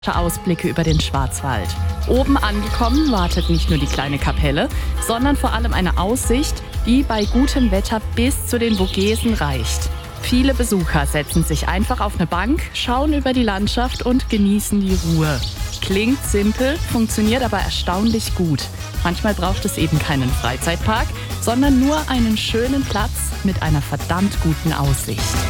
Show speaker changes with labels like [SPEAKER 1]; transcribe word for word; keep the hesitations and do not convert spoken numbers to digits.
[SPEAKER 1] Ausblicke über den Schwarzwald. Oben angekommen wartet nicht nur die kleine Kapelle, sondern vor allem eine Aussicht, die bei gutem Wetter bis zu den Vogesen reicht. Viele Besucher setzen sich einfach auf eine Bank, schauen über die Landschaft und genießen die Ruhe. Klingt simpel, funktioniert aber erstaunlich gut. Manchmal braucht es eben keinen Freizeitpark, sondern nur einen schönen Platz mit einer verdammt guten Aussicht.